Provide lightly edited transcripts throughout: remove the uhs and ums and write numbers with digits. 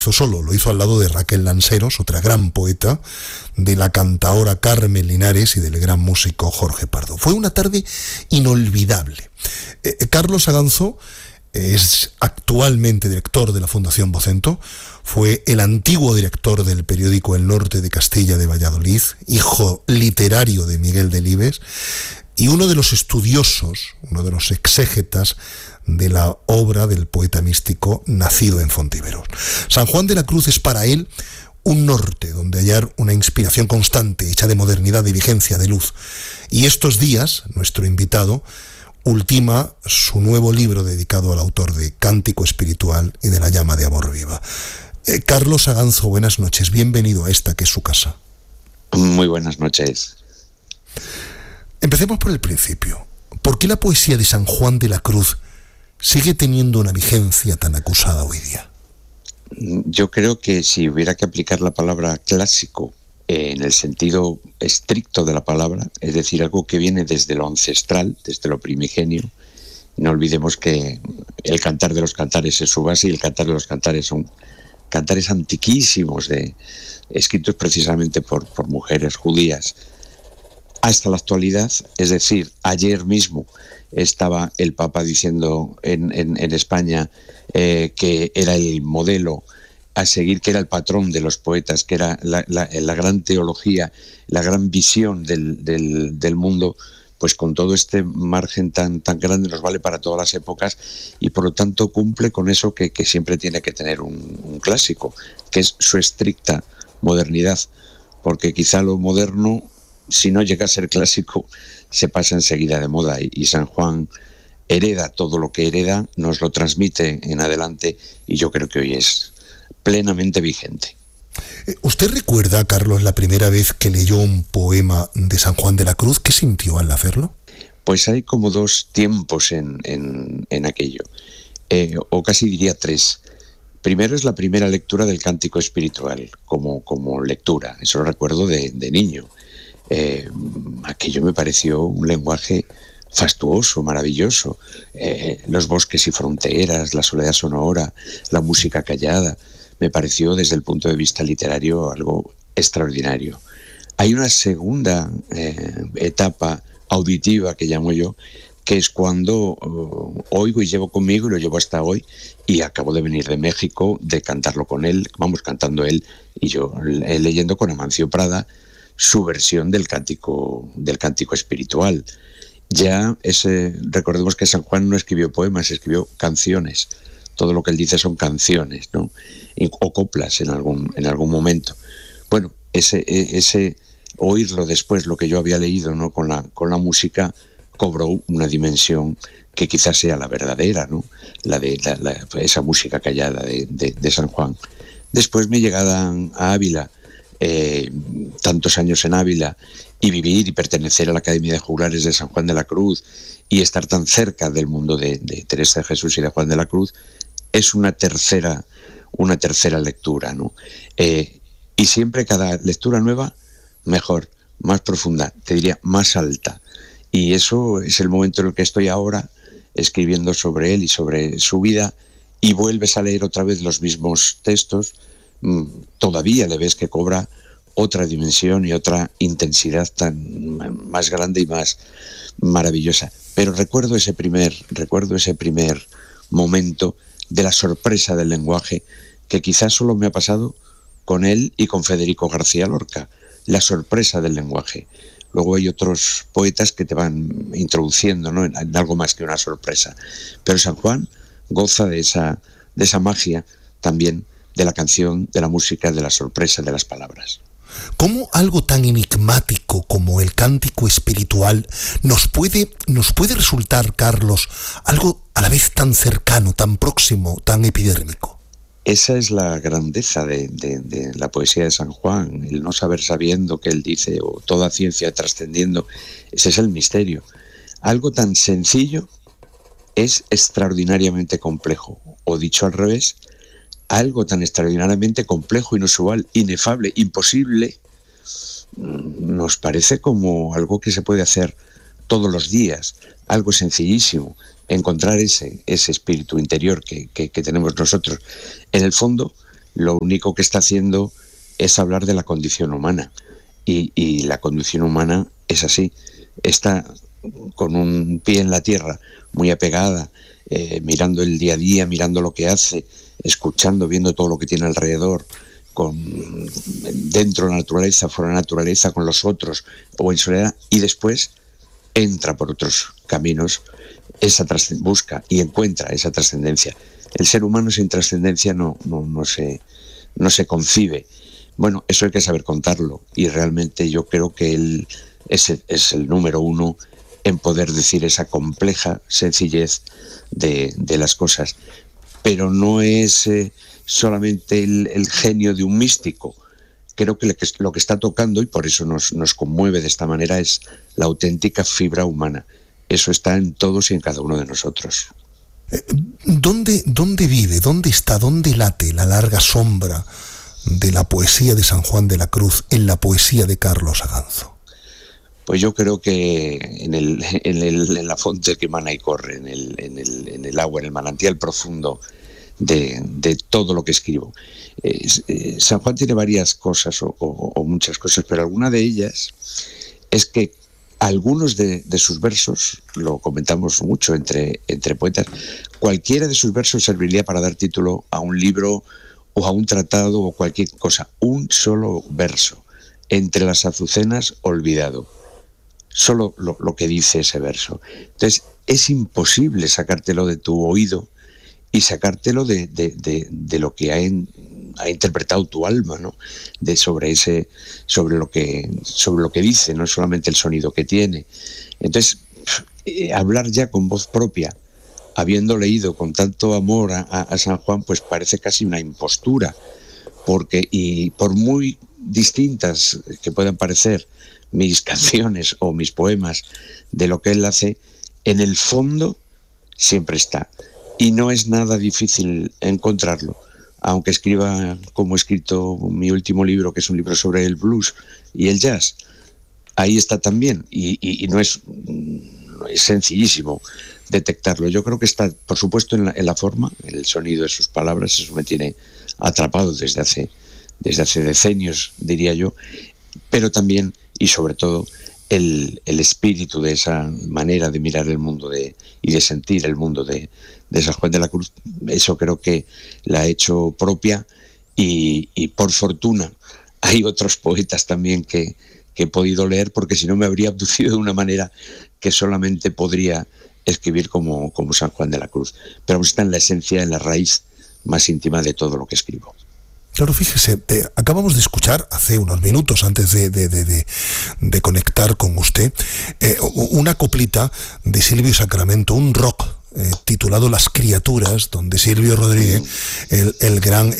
solo, lo hizo al lado de Raquel Lanceros, otra gran poeta, de la cantaora Carmen Linares y del gran músico Jorge Pardo. Fue una tarde inolvidable. Carlos Aganzo es actualmente director de la Fundación Vocento, fue el antiguo director del periódico El Norte de Castilla de Valladolid, hijo literario de Miguel Delibes, y uno de los estudiosos, uno de los exégetas de la obra del poeta místico nacido en Fontiveros. San Juan de la Cruz es para él un norte donde hallar una inspiración constante, hecha de modernidad, de vigencia, de luz. Y estos días, nuestro invitado ultima su nuevo libro dedicado al autor de Cántico Espiritual y de la llama de amor viva. Carlos Aganzo, buenas noches, bienvenido a esta que es su casa. Muy buenas noches. Empecemos por el principio. ¿Por qué la poesía de San Juan de la Cruz sigue teniendo una vigencia tan acusada hoy día? Yo creo que si hubiera que aplicar la palabra clásico en el sentido estricto de la palabra, es decir, algo que viene desde lo ancestral, desde lo primigenio, no olvidemos que el Cantar de los Cantares es su base y el Cantar de los Cantares son cantares antiquísimos, escritos precisamente por mujeres judías, hasta la actualidad. Es decir, ayer mismo estaba el Papa diciendo en España que era el modelo a seguir, que era el patrón de los poetas, que era la gran teología, la gran visión del mundo, pues con todo este margen tan grande nos vale para todas las épocas y por lo tanto cumple con eso que siempre tiene que tener un clásico, que es su estricta modernidad, porque quizá lo moderno, si no llega a ser clásico, se pasa enseguida de moda y San Juan hereda todo lo que hereda, nos lo transmite en adelante y yo creo que hoy es plenamente vigente. ¿Usted recuerda, Carlos, la primera vez que leyó un poema de San Juan de la Cruz? ¿Qué sintió al hacerlo? Pues hay como dos tiempos en aquello, o casi diría tres. Primero es la primera lectura del Cántico Espiritual, como lectura, eso lo recuerdo de niño. Aquello me pareció un lenguaje fastuoso, maravilloso. Los bosques y fronteras, la soledad sonora, la música callada, me pareció desde el punto de vista literario algo extraordinario. Hay una segunda etapa auditiva que llamo yo, que es cuando oigo y llevo conmigo, y lo llevo hasta hoy, y acabo de venir de México, de cantarlo con él, vamos cantando él y yo leyendo con Amancio Prada su versión del cántico espiritual. Ya recordemos que San Juan no escribió poemas, escribió canciones. Todo lo que él dice son canciones, ¿no? O coplas en algún momento. Bueno, ese oírlo después, lo que yo había leído, ¿no? con la música, cobró una dimensión que quizás sea la verdadera, ¿no? Esa música callada de San Juan. Después mi llegada a Ávila, tantos años en Ávila, y vivir y pertenecer a la Academia de Juglares de San Juan de la Cruz y estar tan cerca del mundo de Teresa de Jesús y de Juan de la Cruz, es una tercera lectura, ¿no? Y siempre cada lectura nueva, mejor, más profunda, te diría más alta. Y eso es el momento en el que estoy ahora, escribiendo sobre él y sobre su vida, y vuelves a leer otra vez los mismos textos, todavía le ves que cobra otra dimensión y otra intensidad tan más grande y más maravillosa. Pero recuerdo ese primer momento de la sorpresa del lenguaje, que quizás solo me ha pasado con él y con Federico García Lorca, la sorpresa del lenguaje. Luego hay otros poetas que te van introduciendo, ¿no? en algo más que una sorpresa. Pero San Juan goza de esa magia también de la canción, de la música, de la sorpresa, de las palabras. ¿Cómo algo tan enigmático como el cántico espiritual nos puede resultar, Carlos, algo a la vez tan cercano, tan próximo, tan epidérmico? Esa es la grandeza de la poesía de San Juan, el no saber sabiendo que él dice, o toda ciencia trascendiendo. Ese es el misterio. Algo tan sencillo es extraordinariamente complejo, o dicho al revés, algo tan extraordinariamente complejo, inusual, inefable, imposible, nos parece como algo que se puede hacer todos los días, algo sencillísimo, encontrar ese espíritu interior que tenemos nosotros. En el fondo, lo único que está haciendo es hablar de la condición humana. Y la condición humana es así, está con un pie en la tierra, muy apegada, mirando el día a día, mirando lo que hace, escuchando, viendo todo lo que tiene alrededor, dentro de la naturaleza, fuera de la naturaleza, con los otros o en soledad, y después entra por otros caminos, busca y encuentra esa trascendencia. El ser humano sin trascendencia no se concibe. Bueno, eso hay que saber contarlo, y realmente yo creo que él es el número uno en poder decir esa compleja sencillez de las cosas. Pero no es solamente el genio de un místico. Creo que lo que está tocando, y por eso nos conmueve de esta manera, es la auténtica fibra humana. Eso está en todos y en cada uno de nosotros. ¿Dónde vive, dónde está, dónde late la larga sombra de la poesía de San Juan de la Cruz en la poesía de Carlos Aganzo? Pues yo creo que en la fuente que emana y corre, en el agua, en el manantial profundo de todo lo que escribo. San Juan tiene varias cosas o muchas cosas, pero alguna de ellas es que algunos de sus versos, lo comentamos mucho entre poetas, cualquiera de sus versos serviría para dar título a un libro o a un tratado o cualquier cosa. Un solo verso, entre las azucenas, olvidado. Solo lo que dice ese verso. Entonces, es imposible sacártelo de tu oído y sacártelo de lo que ha interpretado tu alma, ¿no? Sobre lo que dice, no solamente el sonido que tiene. Entonces, hablar ya con voz propia, habiendo leído con tanto amor a San Juan, pues parece casi una impostura, y por muy distintas que puedan parecer mis canciones o mis poemas de lo que él hace, en el fondo siempre está. Y no es nada difícil encontrarlo, aunque escriba como he escrito mi último libro, que es un libro sobre el blues y el jazz. Ahí está también, y no es sencillísimo detectarlo. Yo creo que está, por supuesto, en la forma, en el sonido de sus palabras. Eso me tiene atrapado desde hace decenios, diría yo, pero también y sobre todo el espíritu de esa manera de mirar el mundo y de sentir el mundo de San Juan de la Cruz. Eso creo que la ha hecho propia, y por fortuna hay otros poetas también que he podido leer, porque si no me habría abducido de una manera que solamente podría escribir como San Juan de la Cruz. Pero está en la esencia, en la raíz más íntima de todo lo que escribo. Claro, fíjese, acabamos de escuchar hace unos minutos, antes de conectar con usted, una coplita de Silvio Sacramento, un rock titulado Las Criaturas, donde Silvio Rodríguez, el gran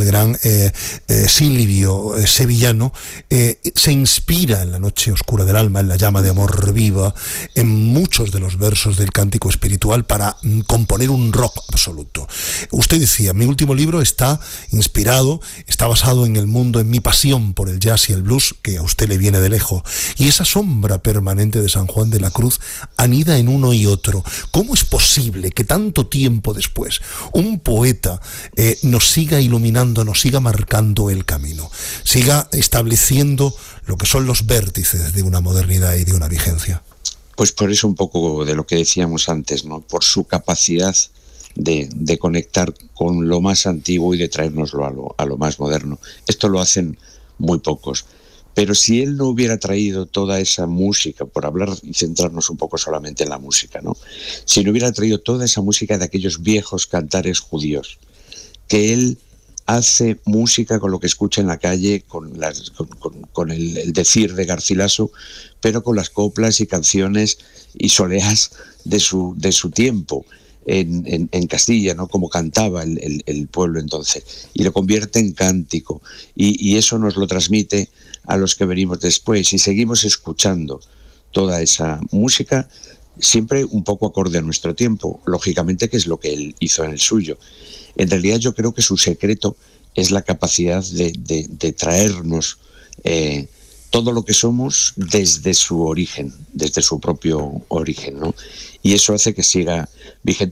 Silvio sevillano, se inspira en la noche oscura del alma, en la llama de amor viva, en muchos de los versos del cántico espiritual para componer un rock absoluto. Usted decía, mi último libro está basado en el mundo, en mi pasión por el jazz y el blues, que a usted le viene de lejos, y esa sombra permanente de San Juan de la Cruz anida en uno y otro. ¿Cómo es posible que tanto tiempo después un poeta nos siga iluminando, nos siga marcando el camino, siga estableciendo lo que son los vértices de una modernidad y de una vigencia? Pues por eso un poco de lo que decíamos antes, ¿no? Por su capacidad de conectar con lo más antiguo y de traérnoslo a lo más moderno. Esto lo hacen muy pocos. Pero si él no hubiera traído toda esa música, por hablar y centrarnos un poco solamente en la música, ¿no? Si no hubiera traído toda esa música de aquellos viejos cantares judíos, que él hace música con lo que escucha en la calle, con el decir de Garcilaso, pero con las coplas y canciones y soleás de su tiempo en Castilla, ¿no? Como cantaba el pueblo entonces, y lo convierte en cántico, y eso nos lo transmite a los que venimos después, y seguimos escuchando toda esa música, siempre un poco acorde a nuestro tiempo, lógicamente, que es lo que él hizo en el suyo. En realidad yo creo que su secreto es la capacidad de traernos todo lo que somos desde su origen, desde su propio origen, ¿no? Y eso hace que siga vigente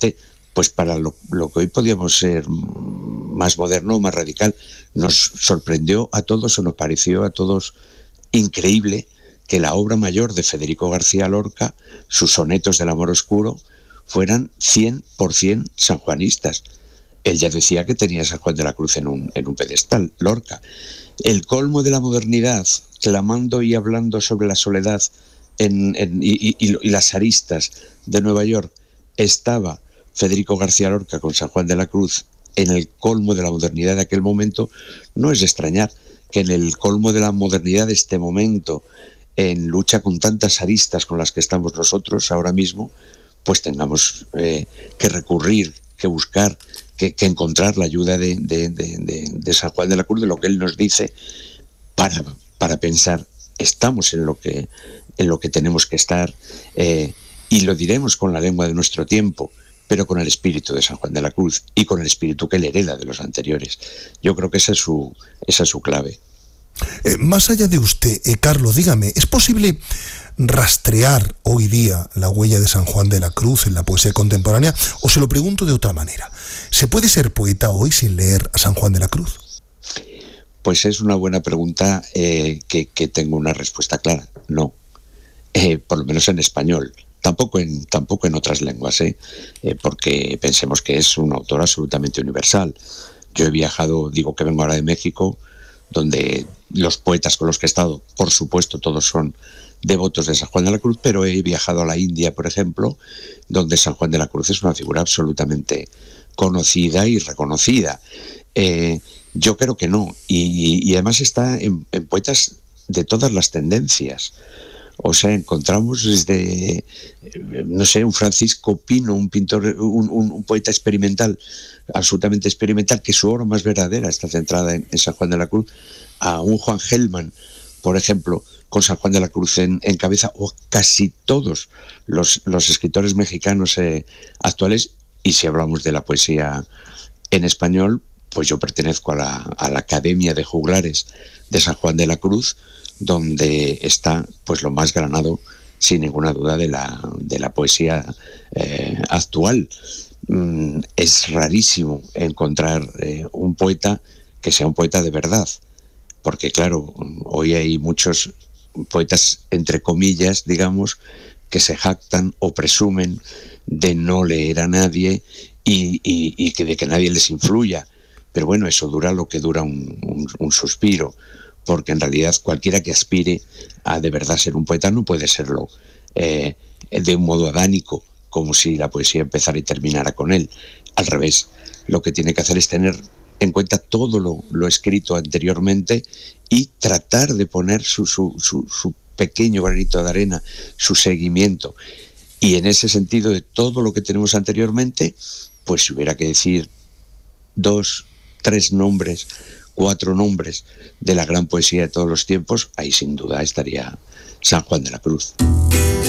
pues para lo que hoy podíamos ser más moderno, más radical. Nos sorprendió a todos, o nos pareció a todos increíble que la obra mayor de Federico García Lorca, sus sonetos del amor oscuro, fueran 100% sanjuanistas. Él ya decía que tenía a San Juan de la Cruz en un pedestal, Lorca. El colmo de la modernidad, clamando y hablando sobre la soledad y las aristas de Nueva York, estaba Federico García Lorca con San Juan de la Cruz en el colmo de la modernidad de aquel momento. No es de extrañar que en el colmo de la modernidad de este momento, en lucha con tantas aristas con las que estamos nosotros ahora mismo, pues tengamos que recurrir, que buscar, que encontrar la ayuda de San Juan de la Cruz, de lo que él nos dice, para pensar, estamos en lo que tenemos que estar, y lo diremos con la lengua de nuestro tiempo, pero con el espíritu de San Juan de la Cruz y con el espíritu que él hereda de los anteriores. Yo creo que esa es su clave. Más allá de usted, Carlos, dígame, ¿es posible rastrear hoy día la huella de San Juan de la Cruz en la poesía contemporánea? O se lo pregunto de otra manera, ¿se puede ser poeta hoy sin leer a San Juan de la Cruz? Pues es una buena pregunta, que tengo una respuesta clara. No, por lo menos en español. Tampoco en otras lenguas, porque pensemos que es un autor absolutamente universal. Yo he viajado, digo que vengo ahora de México, donde los poetas con los que he estado, por supuesto, todos son devotos de San Juan de la Cruz, pero he viajado a la India, por ejemplo, donde San Juan de la Cruz es una figura absolutamente conocida y reconocida. Yo creo que no, y además está en poetas de todas las tendencias. O sea, encontramos desde, no sé, un Francisco Pino, un pintor, un poeta experimental, absolutamente experimental, que su obra más verdadera está centrada en San Juan de la Cruz, a un Juan Gelman, por ejemplo, con San Juan de la Cruz en cabeza, o casi todos los escritores mexicanos actuales. Y si hablamos de la poesía en español, pues yo pertenezco a la Academia de Juglares de San Juan de la Cruz, donde está pues lo más granado, sin ninguna duda, de la poesía actual. Es rarísimo encontrar un poeta que sea un poeta de verdad, porque claro, hoy hay muchos poetas, entre comillas, digamos, que se jactan o presumen de no leer a nadie y que de que nadie les influya. Pero bueno, eso dura lo que dura un suspiro, porque en realidad cualquiera que aspire a de verdad ser un poeta no puede serlo de un modo adánico, como si la poesía empezara y terminara con él. Al revés, lo que tiene que hacer es tener en cuenta todo lo escrito anteriormente y tratar de poner su pequeño granito de arena, su seguimiento. Y en ese sentido, de todo lo que tenemos anteriormente, pues si hubiera que decir 2, 3 nombres, 4 nombres de la gran poesía de todos los tiempos, ahí sin duda estaría San Juan de la Cruz.